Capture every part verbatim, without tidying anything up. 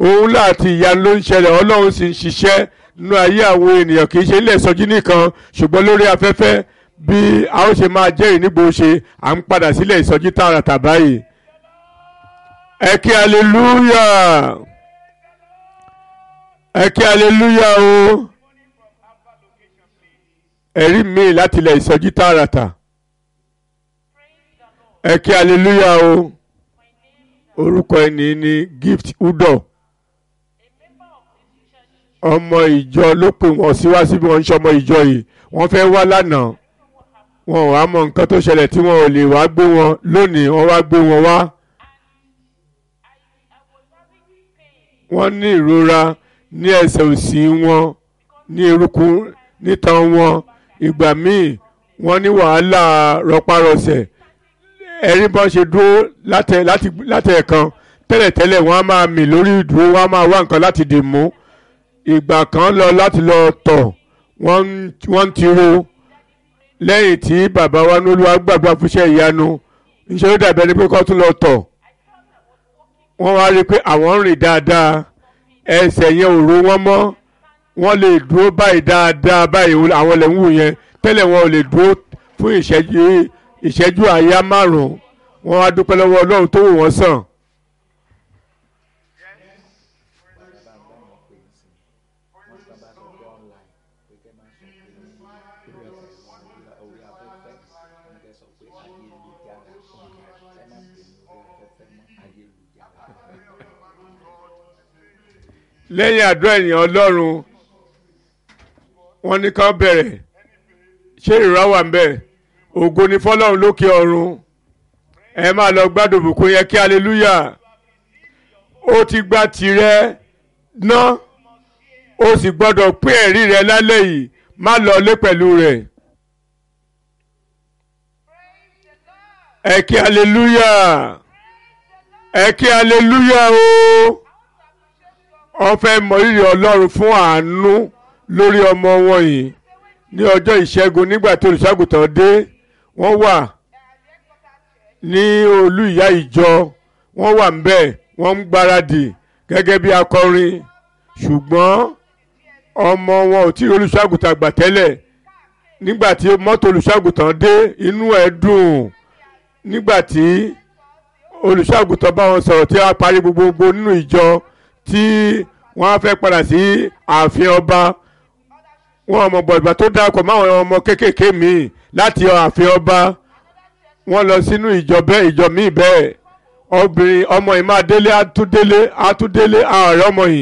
òun láti ìyanu ló ń ṣẹlẹ̀ ọlọ́run sì ń ṣiṣẹ́ nínú ayé àwọn ènìyàn kì í ṣe ilé ìsọjí nìkan ṣùgbọ́n lórí afẹ́fẹ́ bí a ó ṣe máa jẹ́rìí nígbò ṣe à ń padà sílẹ̀ ìsọjí tààràtà báyìí. ẹ kí hallelujah ẹ kí hallelujah o ẹ̀rí mi láti ilẹ̀ ìsọjí tààràtà ẹ kí hallelujah o orúkọ ẹni ní Gift Udoh ọmọ ìjọ ló pè wọ́n síwá síbi wọ́n ń ṣọmọ ìjọ yìí wọ́n fẹ́ wá lánàá wọn ò wá mọ nǹkan tó ṣẹlẹ̀ tí wọn ò lè wá gbé wọn lónìí wọ́n wá gbé wọn wá. wọ́n ní ìrora ní ẹsẹ̀ òsì wọn ní eruku nítan wọn ìgbà míì wọ́n ní wàhálà rọpárọsẹ̀ ẹ̀rí bọ́n ṣe dúró láti ẹ̀kan tẹ́lẹ̀tẹ́lẹ̀ wọ́n á máa mì lórí ìdúró wọ́n á máa wá nǹkan láti dì mú ìgbà kan lọ láti lọ tọ̀ wọ́n ń tiro lẹ́yìn tí bàbá wa ní Olúwa gbàgbà fúnṣẹ́ ìyanu níṣẹ́ ló dàbí ẹni pé kó tún lọ tọ̀ wọ́n wá rí i pé àwọn ń rìn dáadáa ẹsẹ̀ yẹn ò ro wọ́n mọ́ wọ́n lè dúró báyìí dáadáa báyìí àwọn lè ń wù yẹn tẹ́lẹ̀ wọn ò lè dúró fún ìṣẹ́jú ìṣẹ́jú àyá márùn-ún wọ́n wá dúpẹ́ lọ́wọ́ Ọlọ́run tó wò wọ́n sàn. lẹ́yìn àdúrà ènìyàn Ọlọ́run wọ́n ní ká bẹ̀rẹ̀ ṣé ìrora wà ń bẹ̀ ògo ni fọ́lọ́run lókè ọ̀run ẹ máa lọ gbádùn bùkún yẹn kí hallelujah ó ti gba tirẹ̀ ná ó sì gbọ́dọ̀ pín ẹ̀rí rẹ̀ lálẹ́ yìí má lọ lé pẹ̀lú rẹ̀ ẹ kí hallelujah ẹ kí hallelujah o wọ́n fẹ́ mọrírì Ọlọ́run fún àánú lórí ọmọ wọn yìí ní ọjọ́ ìṣẹ́gun nígbà tí olùṣàgùtàn dé wọ́n wà ní olú ìyá ìjọ wọ́n wà ńbẹ̀ wọ́n ń gbáradì gẹ́gẹ́ bí akọrin ṣùgbọ́n ọmọ wọn ò tí ì olùṣàgùtàn gbà tẹ́lẹ̀ nígbà tí mọ́tò olùṣàgùtàn dé inú ẹ̀ dùn nígbà tí olùṣàgùtàn bá wọn sọ̀rọ̀ tí a parí gbogbogbò nínú ìjọ tí wọ́n á fẹ́ padà sí ààfin ọba wọn ọmọ bọ̀dùbà tó dákọ̀ máwọn ọmọ kéékèèké míì láti ààfin ọba wọ́n lọ sínú ìjọ bẹ́ẹ̀ ìjọ míì bẹ́ẹ̀ obìnrin ọmọ yìí máa délé àtúndélé àtúndélé ààrẹ ọmọ yìí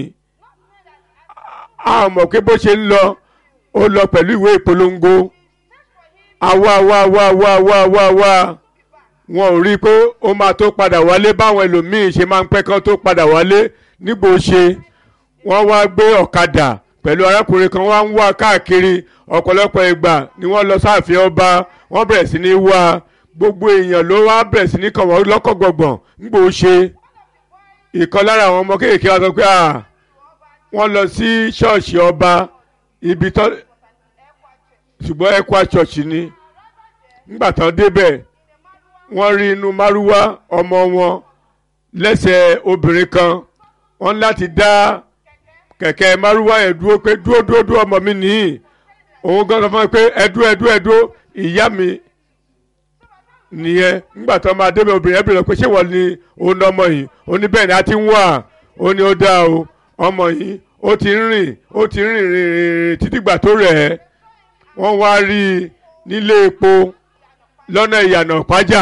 a mọ̀ pé bó ṣe ń lọ ó lọ pẹ̀lú ìwé ìpolongo àwa wá wá wá wá wá wá wọn ò rí i pé ó máa tó padà wálé báwọn ẹlòmíín ṣe máa ń pẹ́ kán tó padà wálé nígbò ṣe wọ́n wá gbé ọ̀kadà pẹ̀lú arákùnrin kan wá ń wá káàkiri ọ̀pọ̀lọpọ̀ ìgbà ni wọ́n lọ sáàfin ọba wọ́n bẹ̀rẹ̀ sí ní wá gbogbo èèyàn ló wá bẹ̀rẹ̀ sí ní kàn wọ́n lọ́kọ̀gbọ̀gbọ̀n nígbò ṣe ìkan lára àwọn ọmọ kéèké wa sọ pé à wọ́n lọ sí ṣọ́ọ̀ṣì ọba ibi tó ṣùgbọ́n ẹ̀kọ́ ṣọ́ọ̀ṣì ni nígbà tán débẹ̀ wọ́n rí inú márúwá ọmọ wọn lẹ́sẹ̀ obìnrin kan wọ́n láti dá kẹ̀kẹ́ márúwá yẹn dúró pé dúró dúró dúró ọmọ mi nìyí òun gan sọ fún mi pé ẹdúró ẹdúró ẹdúró ìyá mi nìyẹn nígbà tó máa débẹ̀ obìnrin ẹbí rẹ pé ṣé wọ́n ní òun ọmọ yìí ó ní bẹ́ẹ̀ ni a ti ń wà ó ní ó dá o ọmọ yìí ó ti ń rìn ó ti ń rìn rìn rìn títí gbà tó rẹ̀ ẹ́ wọ́n wá rí i nílé epo lọ́nà ìyànà pàjá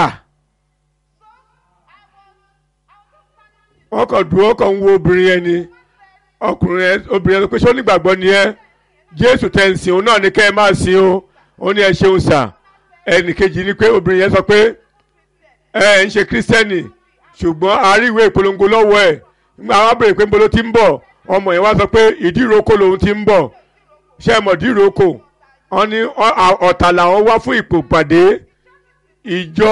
wọ́n kàn dúró kàn ń wo obìnrin yẹn ni ọkùnrin yẹn obìnrin yẹn pé ṣé ó nígbàgbọ́ ni ẹ́ Jésù tẹ̀ ń sìn òun náà ní kẹ́ ẹ máa sìn o ó ní ẹ ṣeun sà ẹnì kejì ni pé obìnrin yẹn sọ pé ẹ ń ṣe kírísítẹ́nì ṣùgbọ́n àárí ìwé ìpolongo lọ́wọ́ ẹ̀ nígbà wọn béèrè pé níbo ti ń bọ̀ ọmọ yẹn wá sọ pé ìdíròkò lòun ti ń bọ̀ ṣé ẹ mọ̀ ìdíròkò wọn ní ọ̀tà làwọn wá fún ipò pàdé ìjọ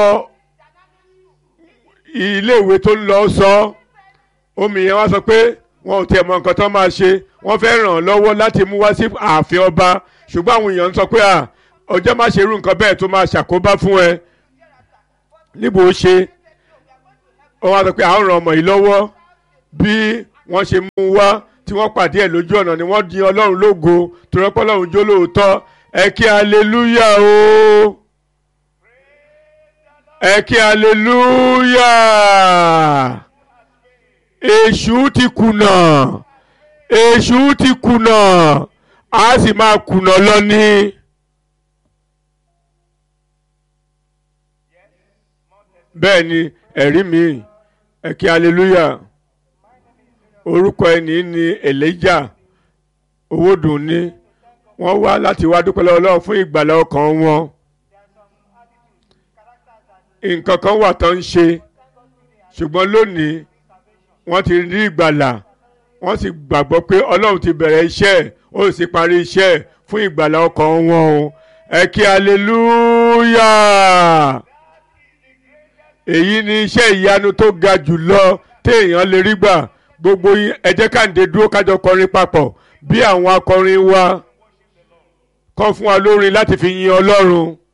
iléèwé tó ń lọ sọ omi yẹn wá sọ pé wọn ò tiẹ̀ mọ nǹkan tó máa ṣe wọ́n fẹ́ ràn án lọ́wọ́ láti mú wá sí ààfin ọba ṣùgbọ́n àwọn èèyàn ń sọ pé à ọjọ́ má ṣe irú nǹkan bẹ́ẹ̀ tó máa ṣàkóbá fún ẹ níbo ó ṣe wọ́n wá sọ pé à ń ran ọmọ yìí lọ́wọ́ bí wọ́n ṣe mú wá tí wọ́n pàdé ẹ̀ lójú ọ̀nà ni wọ́n di ọlọ́run lógo torí pé ọlọ́run jó lóòótọ́. ẹ kí aleluya o ẹ kí aleluya. èṣù ti kùnà èṣù ti kùnà a sì máa kùnà lọ ní. bẹ́ẹ̀ ni ẹ̀rí mi ẹ kí aleluya. orúkọ ẹni ní Elijah Owódùnní wọ́n wá láti wá dúpẹ́ lọ́wọ́ Ọlọ́run fún ìgbàlà ọkàn wọn. nǹkan kan wà tó ń ṣe ṣùgbọ́n lónìí wọ́n ti rí ìgbàlà wọ́n sì gbàgbọ́ pé Ọlọ́run ti bẹ̀rẹ̀ iṣẹ́ ó sì parí iṣẹ́ fún ìgbàlà ọkàn wọn o. ẹ kí aleluya. èyí ni iṣẹ́ ìyanu tó ga jù lọ téèyàn lè rí gbà. gbogbo ẹ jẹ́ ká ǹdè dúró kájọ kọrin papọ̀ bí àwọn akọrin wa kọ́ fún wa lórin láti fi yin Ọlọ́run.